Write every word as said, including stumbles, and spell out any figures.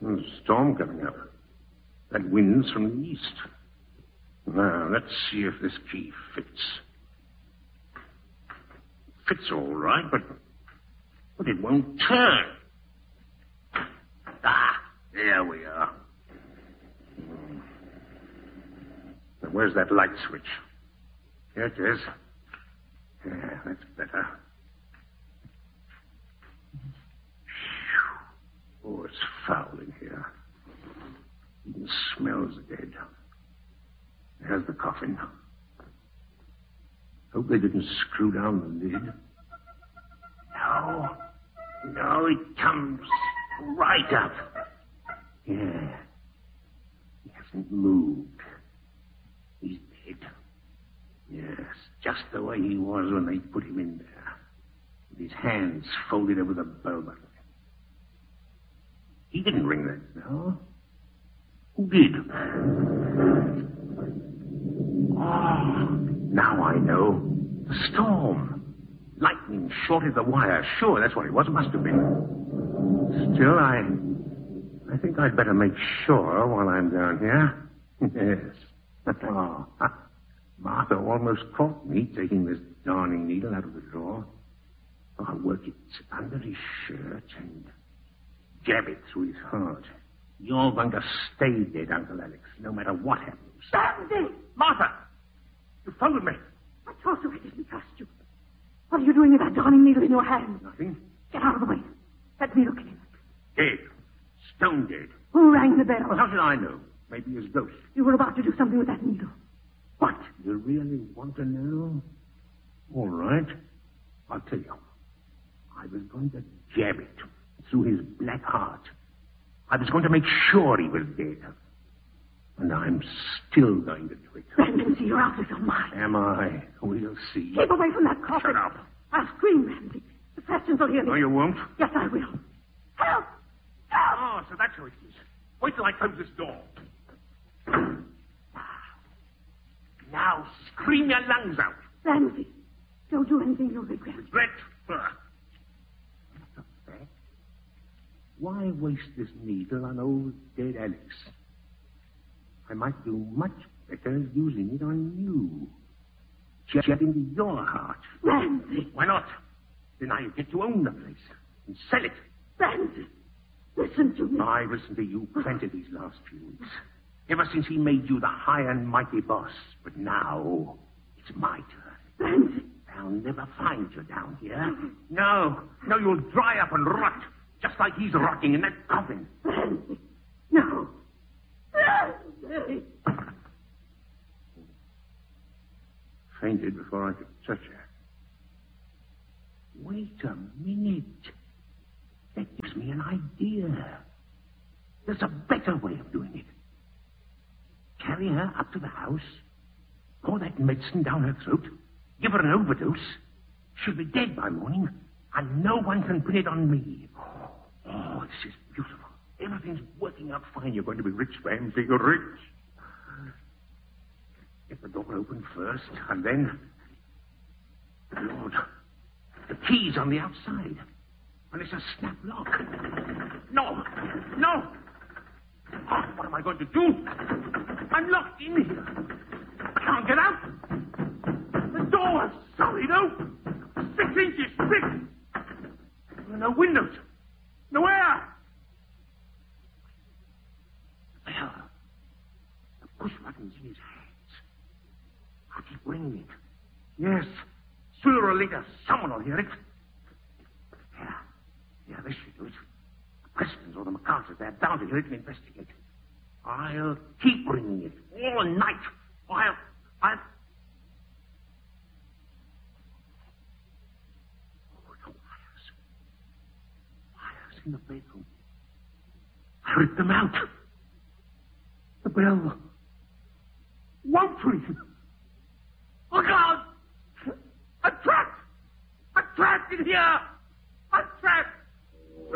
There's a storm coming up. That wind's from the east. Now, let's see if this key fits. Fits all right, but, but it won't turn. Ah, there we are. Hmm. Now, where's that light switch? Here it is. Yeah, that's better. Oh, it's foul in here. Even smells dead. There's the coffin. Hope they didn't screw down the lid. No. No, it comes right up. Yeah. He hasn't moved. He's dead. Yes, just the way he was when they put him in there. With his hands folded over the bell button. He didn't ring that bell. Who did? Oh, now I know. The storm. Lightning shorted the wire. Sure, that's what it was. It must have been. Still, I... I think I'd better make sure while I'm down here. Yes. Oh, Martha almost caught me taking this darning needle out of the drawer. Oh, I'll work it under his shirt and jab it through his heart. You're going to stay dead, Uncle Alex, no matter what happens. Sandy! Martha! You followed me. I told you I didn't trust you. What are you doing with that darning needle in your hand? Nothing. Get out of the way. Let me look at him. Dead. Stone dead. Who rang the bell? Well, how should I know? Maybe his ghost. You were about to do something with that needle. What? You really want to know? All right. I'll tell you. I was going to jab it through his black heart. I was going to make sure he was dead. And I'm still going to do it. Ramsey, you're out of your mind. Am I? We'll see. Keep away from that coffin. Shut up. I'll scream, Ramsey. The Prestons will hear me. No, you won't. Yes, I will. Help! Help! Oh, so that's how it is. Wait till I close this door. Now scream your lungs out. Ramsey, don't do anything you'll regret. Regret? That's a fact. Why waste this needle on old dead Alex? I might do much better using it on you. Jab into your heart. Ramsey! Why not? Then I get to own the place and sell it. Ramsey, listen to me. I've listened to you plenty these last few weeks. Ever since he made you the high and mighty boss. But now, it's my turn. Ramsey! They'll never find you down here. No, no, you'll dry up and rot, just like he's rotting in that coffin. Ramsey, no. Ramsey! Fainted before I could touch her. Wait a minute. That gives me an idea. There's a better way of doing it. Carry her up to the house, pour that medicine down her throat, give her an overdose. She'll be dead by morning, and no one can pin it on me. Oh, this is beautiful. Everything's working out fine. You're going to be rich, Ramsey. You're rich. Get the door open first, and then... Lord, the key's on the outside. And it's a snap lock. No! No! Oh, what am I going to do? I'm locked in here. I can't get out. The door's solid open. Six inches thick. There are no windows. No air. Well, the push button's in his hands. I'll keep ringing it. Yes. Sooner or later, someone will hear it. Yeah. Yeah, this should do it. The Prestons or the MacArthurs, they're down to hear it and investigate. I'll keep ringing it all night. I'll... I'll... Oh, the wires. Wires in the bedroom. I ripped them out. The bell won't ring. Oh, God! I'm trapped! I'm trapped in here!